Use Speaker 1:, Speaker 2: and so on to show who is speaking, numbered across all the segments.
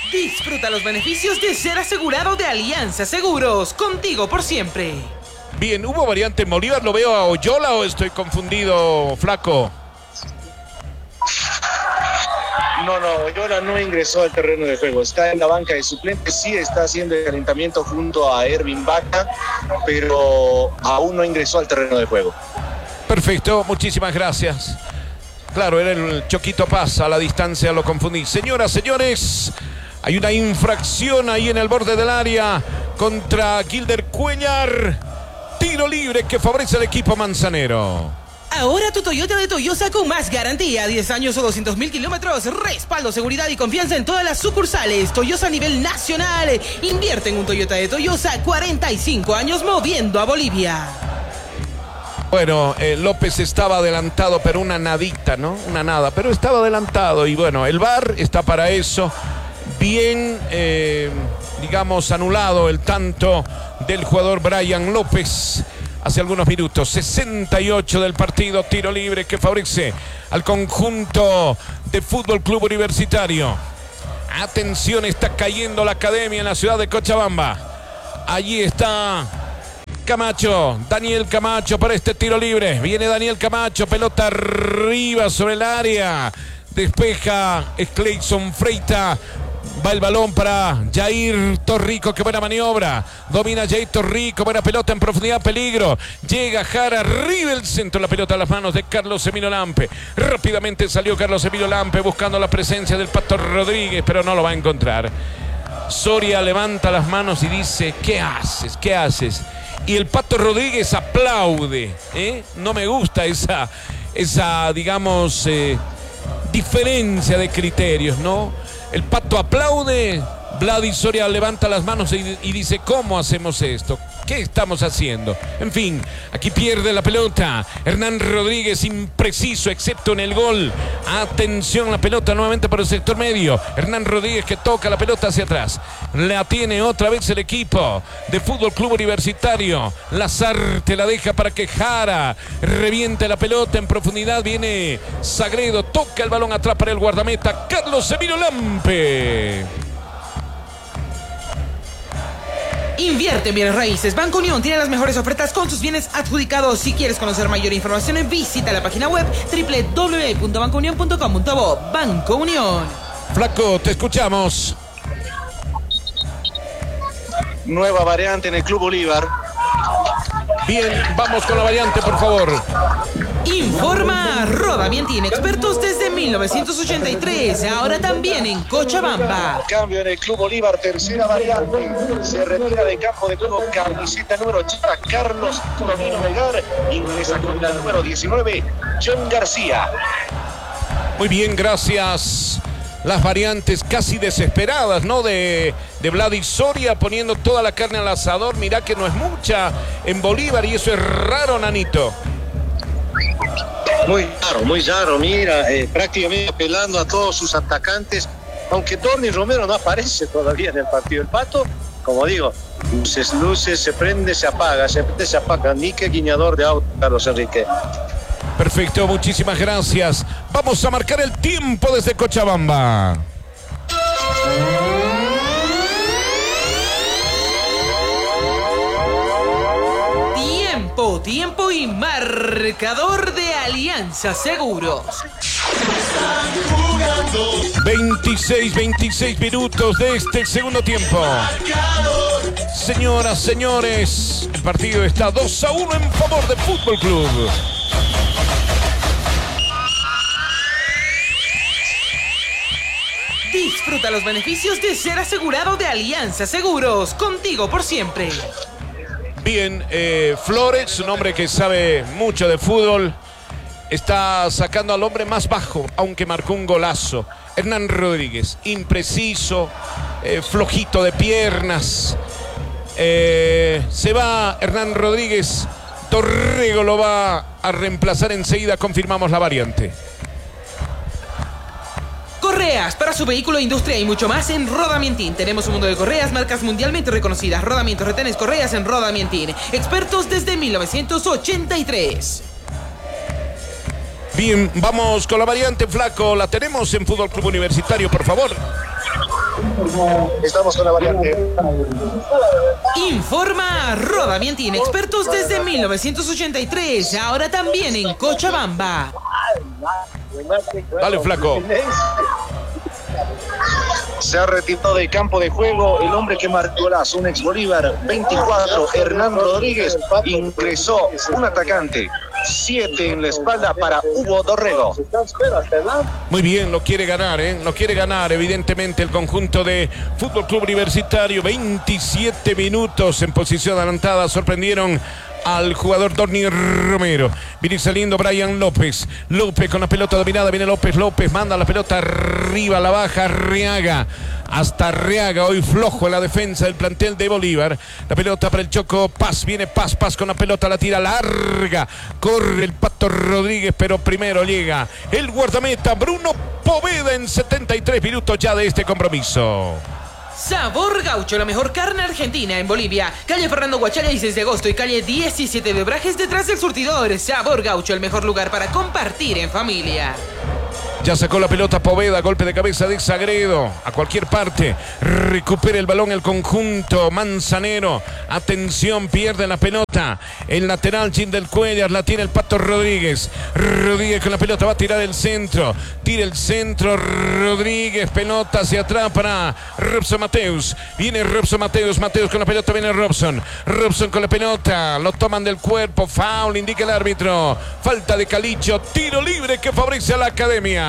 Speaker 1: Disfruta los beneficios de ser asegurado de Alianza Seguros, contigo por siempre.
Speaker 2: Bien, ¿hubo variante en Bolívar? ¿Lo veo a Oyola o estoy confundido, Flaco?
Speaker 3: No, Oyola no ingresó al terreno de juego. Está en la banca de suplentes, sí está haciendo el calentamiento junto a Ervin Vaca, pero aún no ingresó al terreno de juego.
Speaker 2: Perfecto, muchísimas gracias. Claro, era el Choquito Paz, a la distancia lo confundí. Señoras, señores, hay una infracción ahí en el borde del área contra Gilder Cuellar. Tiro libre que favorece al equipo manzanero.
Speaker 1: Ahora tu Toyota de Toyosa con más garantía, 10 años o 200.000 kilómetros, respaldo, seguridad y confianza en todas las sucursales. Toyosa a nivel nacional. Invierte en un Toyota de Toyosa, 45 años moviendo a Bolivia.
Speaker 2: Bueno, López estaba adelantado, pero una nadita, ¿no? Una nada, pero estaba adelantado. Y bueno, el VAR está para eso. Bien, digamos, anulado el tanto del jugador Brian López hace algunos minutos. 68 del partido, tiro libre que favorece al conjunto de Fútbol Club Universitario. Atención, está cayendo la academia en la ciudad de Cochabamba. Allí está Camacho, Daniel Camacho para este tiro libre. Viene Daniel Camacho, pelota arriba sobre el área. Despeja Clayson Freita. Va el balón para Jair Torrico, qué buena maniobra. Domina Jair Torrico, buena pelota en profundidad, peligro. Llega Jara, arriba el centro, la pelota a las manos de Carlos Emilio Lampe. Rápidamente salió Carlos Emilio Lampe buscando la presencia del Pato Rodríguez, pero no lo va a encontrar. Soria levanta las manos y dice, ¿qué haces? ¿Qué haces? Y el Pato Rodríguez aplaude. No me gusta esa digamos, diferencia de criterios, ¿no? El Pato aplaude, Vladi Soria levanta las manos y dice, ¿cómo hacemos esto? ¿Qué estamos haciendo? En fin, aquí pierde la pelota. Hernán Rodríguez impreciso, excepto en el gol. Atención, la pelota nuevamente por el sector medio. Hernán Rodríguez que toca la pelota hacia atrás. La tiene otra vez el equipo de Fútbol Club Universitario. Lazarte la deja para que Jara reviente la pelota en profundidad. Viene Sagredo, toca el balón atrás para el guardameta Carlos Emilio Lampe.
Speaker 1: Invierte en bienes raíces. Banco Unión tiene las mejores ofertas con sus bienes adjudicados. Si quieres conocer mayor información, visita la página web www.bancounion.com.bo. Banco Unión.
Speaker 2: Flaco, te escuchamos.
Speaker 3: Nueva variante en el Club Bolívar.
Speaker 2: Bien, vamos con la variante, por favor.
Speaker 1: Informa Rodamientin, expertos desde 1983, ahora también en Cochabamba.
Speaker 3: Cambio en el Club Bolívar, tercera variante. Se retira de campo de juego camiseta número 80, Carlos Tonino Melgar. Ingresa con la número 19, John García.
Speaker 2: Muy bien, gracias. Las variantes casi desesperadas, ¿no? De Vladi Soria poniendo toda la carne al asador. Mirá que no es mucha en Bolívar y eso es raro, Nanito.
Speaker 3: Muy raro, mira, prácticamente apelando a todos sus atacantes, aunque Dorni Romero no aparece todavía en el partido. El Pato, como digo, luces, se prende, se apaga, Nique guiñador de auto, Carlos Enrique.
Speaker 2: Perfecto, muchísimas gracias. Vamos a marcar el tiempo desde Cochabamba.
Speaker 1: Tiempo y marcador de Alianza Seguros.
Speaker 2: 26 minutos de este segundo tiempo. Señoras, señores, el partido está 2-1 en favor de Fútbol Club.
Speaker 1: Disfruta los beneficios de ser asegurado de Alianza Seguros, contigo por siempre.
Speaker 2: Bien, Flores, un hombre que sabe mucho de fútbol, está sacando al hombre más bajo, aunque marcó un golazo. Hernán Rodríguez, impreciso, flojito de piernas. Se va Hernán Rodríguez, Torrego lo va a reemplazar enseguida, confirmamos la variante.
Speaker 1: Correas para su vehículo, industria y mucho más en Rodamientin. Tenemos un mundo de correas, marcas mundialmente reconocidas. Rodamientos, retenes, correas en Rodamientin. Expertos desde 1983.
Speaker 2: Bien, vamos con la variante, Flaco. La tenemos en Fútbol Club Universitario, por favor.
Speaker 3: Estamos con la variante.
Speaker 1: Informa Rodamientín, expertos desde 1983, ahora también en Cochabamba.
Speaker 2: Dale, flaco.
Speaker 3: Se ha retirado del campo de juego el hombre que marcó golazo, un ex Bolívar, 24, Hernán Rodríguez, ingresó un atacante, 7 en la espalda para Hugo Dorrego.
Speaker 2: Muy bien, lo quiere ganar, lo quiere ganar evidentemente el conjunto de Fútbol Club Universitario. 27 minutos en posición adelantada, sorprendieron al jugador Dorni Romero. Viene saliendo Brian López. López con la pelota dominada. Viene López. López manda la pelota arriba. La baja Arriaga. Hasta Arriaga. Hoy flojo en la defensa del plantel de Bolívar. La pelota para el Choco Paz. Viene Paz. Paz con la pelota. La tira larga. Corre el Pato Rodríguez. Pero primero llega el guardameta Bruno Poveda en 73 minutos ya de este compromiso.
Speaker 1: Sabor Gaucho, la mejor carne argentina en Bolivia. Calle Fernando Guachalla, 16 de agosto y calle 17 de Obrajes, detrás del surtidor. Sabor Gaucho, el mejor lugar para compartir en familia.
Speaker 2: Ya sacó la pelota Poveda, golpe de cabeza de Sagredo, a cualquier parte, recupera el balón el conjunto manzanero, atención, pierde la pelota, el lateral Jim del Cuellar, la tiene el Pato Rodríguez, Rodríguez con la pelota, va a tirar el centro, tira el centro, Rodríguez, pelota hacia atrás para Robson Mateus, viene Robson Mateus, Mateus con la pelota, viene Robson con la pelota, lo toman del cuerpo, foul, indica el árbitro, falta de Calicho, tiro libre que favorece a la academia.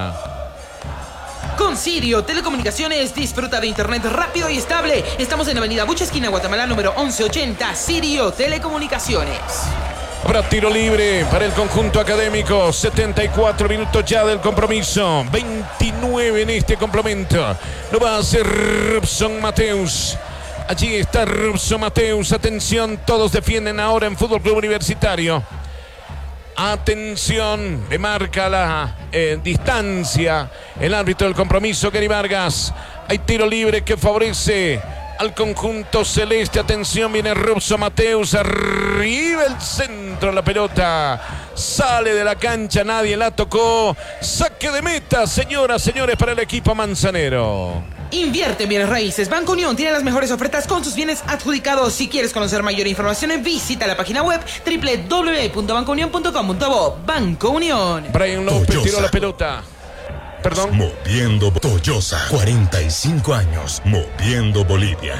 Speaker 1: Con Sirio Telecomunicaciones disfruta de internet rápido y estable. Estamos en Avenida Bucha, esquina Guatemala, número 1180. Sirio Telecomunicaciones.
Speaker 2: Habrá tiro libre para el conjunto académico. 74 minutos ya del compromiso. 29 en este complemento. Lo va a hacer Robson Mateus. Allí está Robson Mateus. Atención, todos defienden ahora en Fútbol Club Universitario. Atención, le marca la distancia el árbitro del compromiso, Gary Vargas. Hay tiro libre que favorece al conjunto celeste. Atención, viene Robson Mateus, arriba el centro, la pelota sale de la cancha, nadie la tocó. Saque de meta, señoras, señores, para el equipo manzanero.
Speaker 1: Invierte en bienes raíces. Banco Unión tiene las mejores ofertas con sus bienes adjudicados. Si quieres conocer mayor información, visita la página web www.bancounion.com.bo. Banco Unión.
Speaker 2: Brian López tiró la pelota. Perdón.
Speaker 4: Moviendo Toyosa. 45 años. Moviendo Bolivia.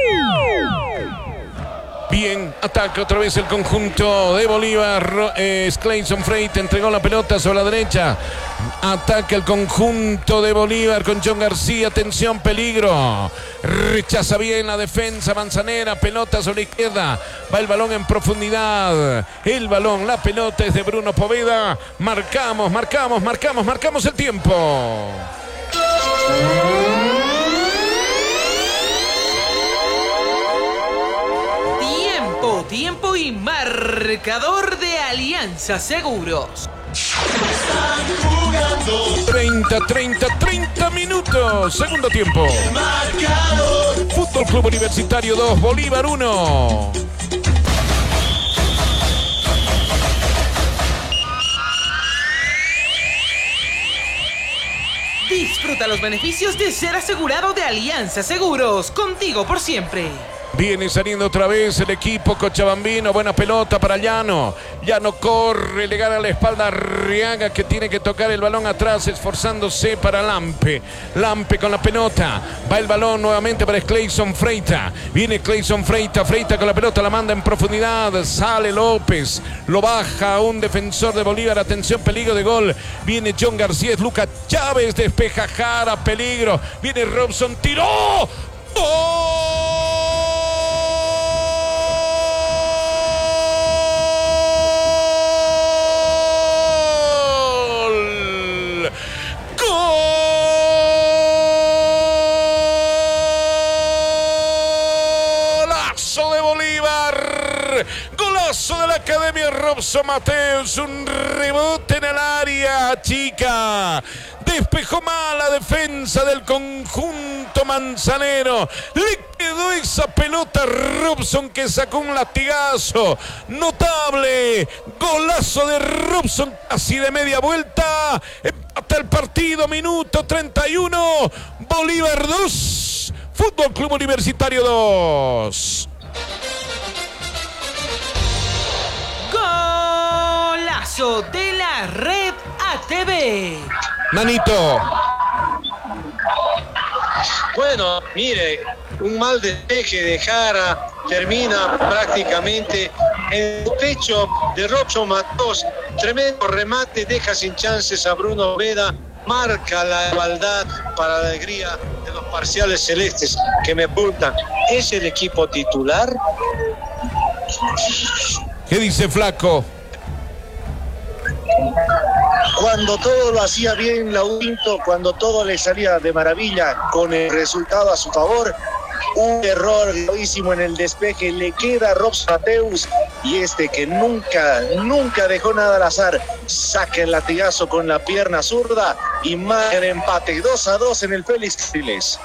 Speaker 2: Bien, ataca otra vez el conjunto de Bolívar. Clayson Freight entregó la pelota sobre la derecha. Ataca el conjunto de Bolívar con John García. Atención, peligro. Rechaza bien la defensa manzanera. Pelota sobre la izquierda. Va el balón en profundidad. El balón, la pelota es de Bruno Poveda. Marcamos el tiempo.
Speaker 1: Tiempo y marcador de Alianza Seguros.
Speaker 2: 30 minutos. Segundo tiempo. Fútbol Club Universitario 2, Bolívar 1.
Speaker 1: Disfruta los beneficios de ser asegurado de Alianza Seguros. Contigo por siempre.
Speaker 2: Viene saliendo otra vez el equipo cochabambino. Buena pelota para Llano. Llano corre, le gana la espalda a Arriaga, que tiene que tocar el balón atrás, esforzándose para Lampe. Lampe con la pelota. Va el balón nuevamente para Clayson Freita. Viene Clayson Freita. Freita con la pelota, la manda en profundidad. Sale López. Lo baja un defensor de Bolívar. Atención, peligro de gol. Viene John García. Es Lucas Chávez. Despeja Jara. Peligro. Viene Robson. ¡Tiró! ¡Oh! Golazo de la Academia Robson Mateus, un rebote en el área chica, despejó mal la defensa del conjunto manzanero, le quedó esa pelota a Robson, que sacó un latigazo notable. Golazo de Robson, así de media vuelta. Hasta el partido, minuto 31. Bolívar 2, Fútbol Club Universitario 2.
Speaker 1: Golazo de la Red ATV.
Speaker 2: Nanito.
Speaker 3: Bueno, mire, un mal despeje de Jara termina prácticamente en el pecho de Robson Matos. Tremendo remate, deja sin chances a Bruno Veda. Marca la igualdad para la alegría de los parciales celestes que me apuntan. ¿Es el equipo titular?
Speaker 2: ¿Qué dice Flaco?
Speaker 5: Cuando todo lo hacía bien Laudinto, cuando todo le salía de maravilla con el resultado a su favor, un error gravísimo en el despeje le queda a Robson Mateus, y que nunca dejó nada al azar, saca el latigazo con la pierna zurda y marca el empate 2-2 en el Félix Capriles.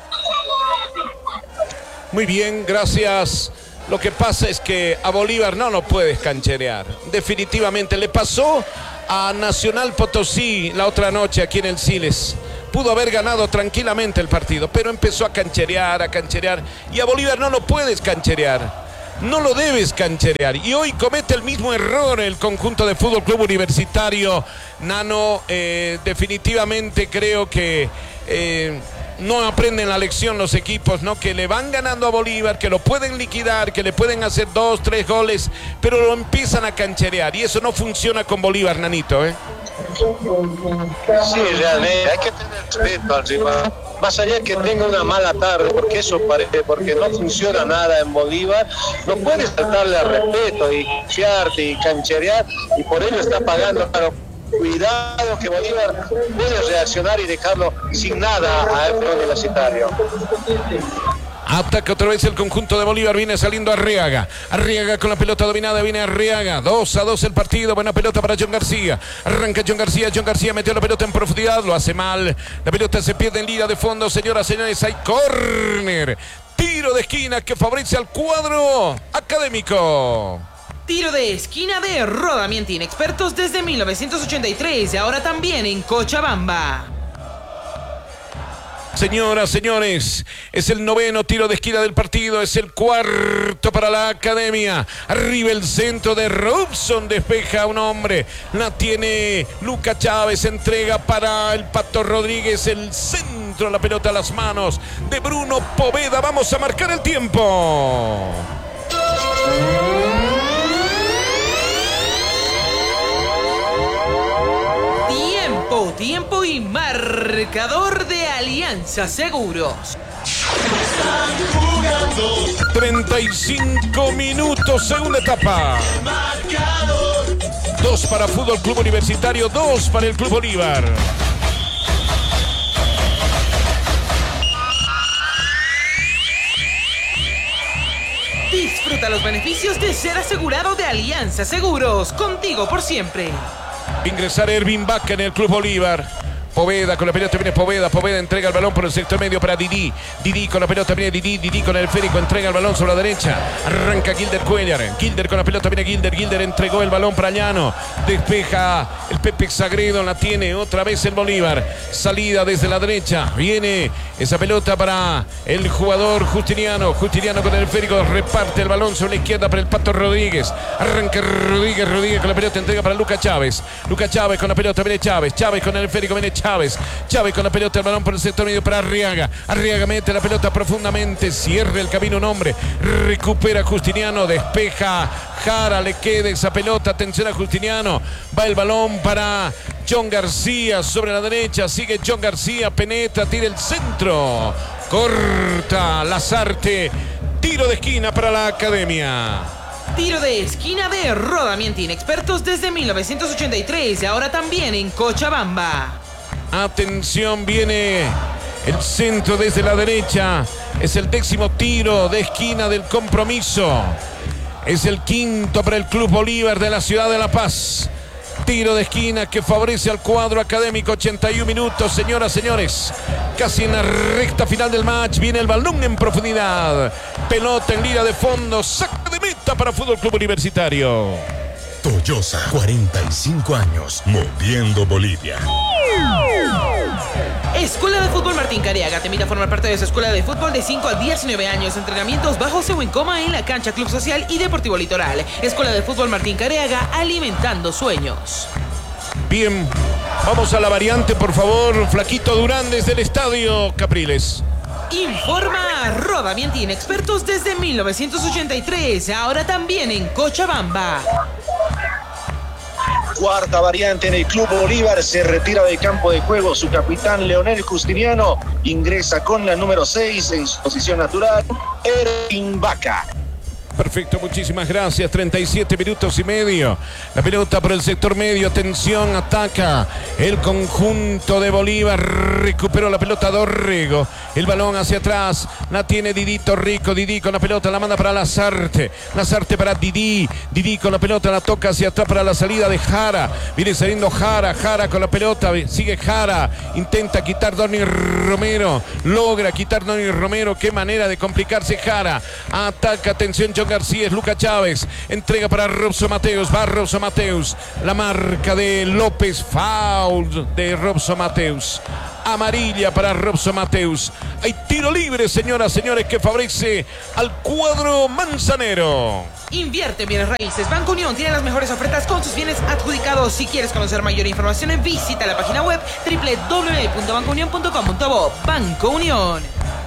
Speaker 2: Muy bien, gracias. Lo que pasa es que a Bolívar no lo puedes cancherear. Definitivamente le pasó a Nacional Potosí la otra noche aquí en el Siles. Pudo haber ganado tranquilamente el partido, pero empezó a cancherear. Y a Bolívar no lo puedes cancherear. No lo debes cancherear. Y hoy comete el mismo error el conjunto de Fútbol Club Universitario. Nano, definitivamente creo que no aprenden la lección los equipos, ¿no? Que le van ganando a Bolívar, que lo pueden liquidar, que le pueden hacer 2, 3 goles, pero lo empiezan a cancherear. Y eso no funciona con Bolívar, Nanito, ¿eh?
Speaker 3: Sí, realmente hay que tener respeto al rival, más allá que tenga una mala tarde, porque eso parece, porque no funciona nada en Bolívar, no puedes tratarle al respeto y fiarte y cancherear, y por ello está pagando. Pero cuidado que Bolívar puede reaccionar y dejarlo sin nada a el universitario.
Speaker 2: Ataca otra vez el conjunto de Bolívar, viene saliendo Arriaga con la pelota dominada, viene Arriaga, 2-2 el partido, buena pelota para John García, arranca John García metió la pelota en profundidad, lo hace mal, la pelota se pierde en línea de fondo, señoras, señores, hay córner, tiro de esquina que favorece al cuadro académico.
Speaker 1: Tiro de esquina de Rodamientin, expertos desde 1983 y ahora también en Cochabamba.
Speaker 2: Señoras, señores, es el 9º tiro de esquina del partido, es el 4º para la academia. Arriba el centro de Robson, despeja a un hombre, la tiene Luca Chávez, entrega para el Pato Rodríguez, el centro, la pelota a las manos de Bruno Poveda. Vamos a marcar el tiempo.
Speaker 1: Tiempo y marcador de Alianza Seguros.
Speaker 2: 35 minutos, segunda etapa. 2 para Fútbol Club Universitario, 2 para el Club Bolívar.
Speaker 1: Disfruta los beneficios de ser asegurado de Alianza Seguros, contigo por siempre.
Speaker 2: Ingresar Ervin Vaca en el Club Bolívar. Poveda con la pelota, viene Poveda entrega el balón por el sector medio para Didi con la pelota, viene Didi con el esférico, entrega el balón sobre la derecha, arranca Gilder Cuellar, Gilder con la pelota, viene Gilder entregó el balón para Llano, despeja el Pepe Sagredo, la tiene otra vez el Bolívar, salida desde la derecha, viene esa pelota para el jugador Justiniano con el esférico, reparte el balón sobre la izquierda para el Pato Rodríguez, arranca Rodríguez con la pelota, entrega para Luca Chávez con la pelota, viene Chávez con el esférico, viene Chávez con la pelota, el balón por el sector medio para Arriaga mete la pelota profundamente, cierra el camino un hombre, recupera Justiniano, despeja Jara, le queda esa pelota, atención a Justiniano, va el balón para John García sobre la derecha, sigue John García, penetra, tira el centro, corta Lazarte, tiro de esquina para la academia.
Speaker 1: Tiro de esquina de Rodamientin, expertos desde 1983 y ahora también en Cochabamba.
Speaker 2: Atención, viene el centro desde la derecha. Es el 10º tiro de esquina del compromiso. Es el 5º para el Club Bolívar de la ciudad de La Paz. Tiro de esquina que favorece al cuadro académico. 81 minutos, señoras, señores. Casi en la recta final del match. Viene el balón en profundidad. Pelota en línea de fondo. Saque de meta para Fútbol Club Universitario.
Speaker 4: Toyosa, 45 años, moviendo Bolivia.
Speaker 1: Escuela de Fútbol Martín Careaga te invita a formar parte de su escuela de fútbol de 5 a 19 años. Entrenamientos bajo cebo en coma en la cancha Club Social y Deportivo Litoral. Escuela de Fútbol Martín Careaga, alimentando sueños.
Speaker 2: Bien, vamos a la variante, por favor. Flaquito Durán desde el Estadio Capriles.
Speaker 1: Informa Roda Vientín, expertos desde 1983, ahora también en Cochabamba.
Speaker 5: Cuarta variante en el Club Bolívar, se retira del campo de juego su capitán Leonel Justiniano, ingresa con la número 6 en su posición natural, Erwin Vaca.
Speaker 2: Perfecto, muchísimas gracias. 37 minutos y medio. La pelota por el sector medio. Atención, ataca el conjunto de Bolívar. Recuperó la pelota Dorrego. El balón hacia atrás. La tiene Didito Rico. Didi con la pelota la manda para Lazarte. Lazarte para Didi. Didi con la pelota la toca hacia atrás para la salida de Jara. Viene saliendo Jara. Jara con la pelota. Sigue Jara. Intenta quitar Donny Romero. Logra quitar Donny Romero. Qué manera de complicarse Jara. Ataca, atención, John García, es Luca Chávez, entrega para Robson Mateus, va Robson Mateus, la marca de López, foul de Robson Mateus, amarilla para Robson Mateus. Hay tiro libre, señoras, señores, que favorece al cuadro manzanero.
Speaker 1: Invierte en bienes raíces. Banco Unión tiene las mejores ofertas con sus bienes adjudicados. Si quieres conocer mayor información, visita la página web www.bancounion.com.bo. Banco Unión.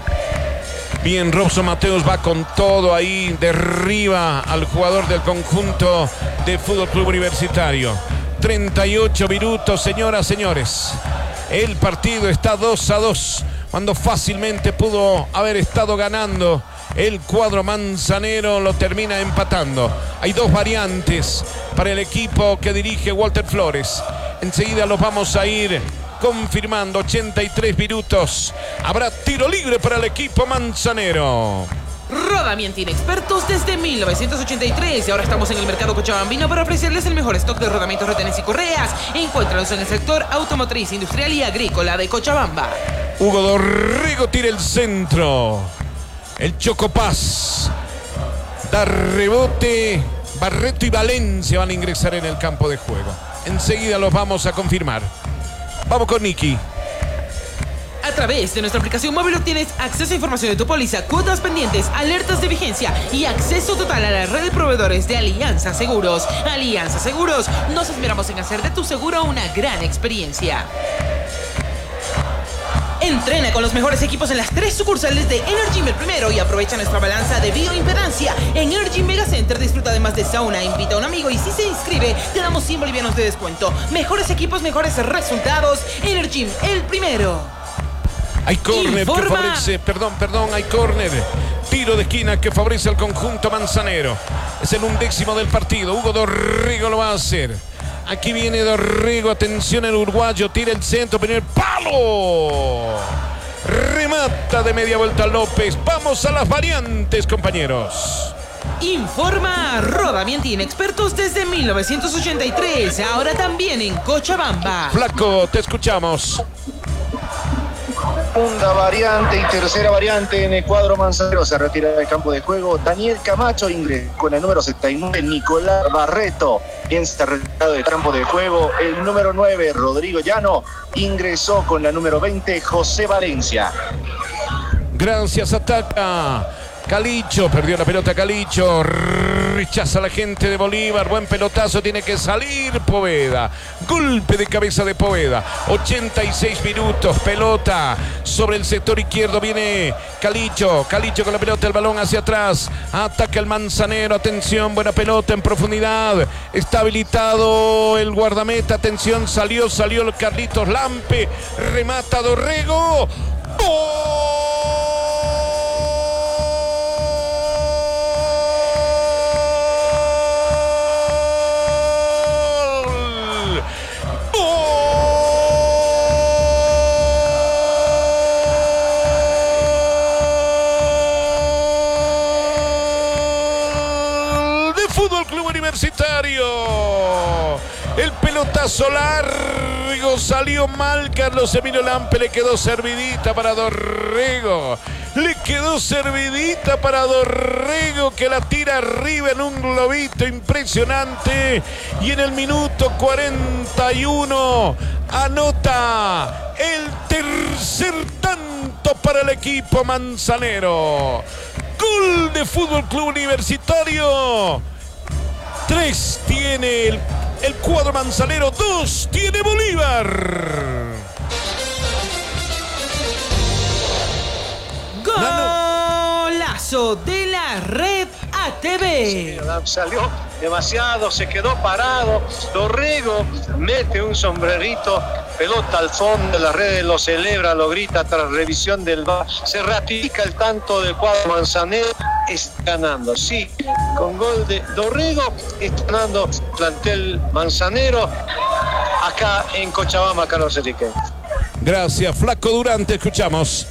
Speaker 2: Bien, Robson Mateus va con todo ahí, derriba al jugador del conjunto de Fútbol Club Universitario. 38 minutos, señoras, señores. El partido está 2-2, cuando fácilmente pudo haber estado ganando. El cuadro manzanero lo termina empatando. Hay dos variantes para el equipo que dirige Walter Flores. Enseguida los vamos a ir confirmando. 83 minutos. Habrá tiro libre para el equipo manzanero.
Speaker 1: Roda Vientín, expertos desde 1983 y ahora estamos en el mercado cochabambino para ofrecerles el mejor stock de rodamientos, retenes y correas. Encuéntralos en el sector automotriz, industrial y agrícola de Cochabamba.
Speaker 2: Hugo Dorrego tira el centro. El Chocopaz da rebote. Barreto y Valencia van a ingresar en el campo de juego. Enseguida los vamos a confirmar. Vamos con Nicky.
Speaker 1: A través de nuestra aplicación móvil obtienes acceso a información de tu póliza, cuotas pendientes, alertas de vigencia y acceso total a la red de proveedores de Alianza Seguros. Alianza Seguros, nos esmeramos en hacer de tu seguro una gran experiencia. Entrena con los mejores equipos en las 3 sucursales de Energym el primero y aprovecha nuestra balanza de bioimpedancia. En Energym Mega Center disfruta además de sauna, invita a un amigo y si se inscribe te damos 100 bolivianos de descuento. Mejores equipos, mejores resultados. Energym el primero.
Speaker 2: Hay córner que favorece, hay córner. Tiro de esquina que favorece al conjunto manzanero. Es el 11º del partido. Hugo Dorrego lo va a hacer. Aquí viene Dorrego, atención el uruguayo, tira el centro, primer palo. Remata de media vuelta López. Vamos a las variantes, compañeros.
Speaker 1: Informa Roda Vientín, expertos desde 1983, ahora también en Cochabamba.
Speaker 2: Flaco, te escuchamos.
Speaker 5: Segunda variante y tercera variante en el cuadro manzanero. Se retira del campo de juego Daniel Camacho, ingresa con el número 79 Nicolás Barreto. Quien se ha retirado del campo de juego el número 9 Rodrigo Llano. Ingresó con la número 20 José Valencia.
Speaker 2: Gracias, ataca Calicho, perdió la pelota Calicho, rechaza a la gente de Bolívar, buen pelotazo, tiene que salir Poveda, golpe de cabeza de Poveda, 86 minutos, pelota sobre el sector izquierdo, viene Calicho con la pelota, el balón hacia atrás, ataca el manzanero, atención, buena pelota en profundidad, está habilitado el guardameta, atención, salió el Carlitos Lampe, remata Dorrego, ¡gol! Universitario. El pelotazo largo salió mal. Carlos Emilio Lampe, le quedó servidita para Dorrego. Que la tira arriba en un globito impresionante. Y en el minuto 41 anota el tercer tanto para el equipo manzanero. Gol de Fútbol Club Universitario. 3 tiene el cuadro manzanero, 2 tiene Bolívar.
Speaker 1: Golazo de la Red ATV.
Speaker 3: Salió demasiado, se quedó parado. Dorrego mete un sombrerito, pelota al fondo, la red lo celebra, lo grita tras revisión del VAR. Se ratifica el tanto del cuadro manzanero. Está ganando, sí, con gol de Dorrego, está ganando plantel manzanero acá en Cochabamba, Carlos Enrique.
Speaker 2: Gracias, Flaco Durante, escuchamos.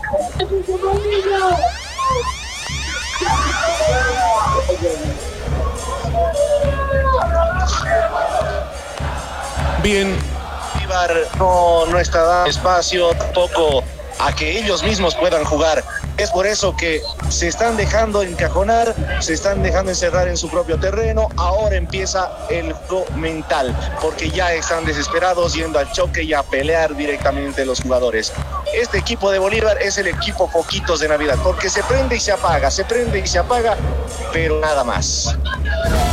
Speaker 2: Bien.
Speaker 5: Bolívar no está dando espacio tampoco a que ellos mismos puedan jugar. Es por eso que se están dejando encajonar, se están dejando encerrar en su propio terreno. Ahora empieza el juego mental, porque ya están desesperados yendo al choque y a pelear directamente los jugadores. Este equipo de Bolívar es el equipo foquitos de Navidad, porque se prende y se apaga, pero nada más.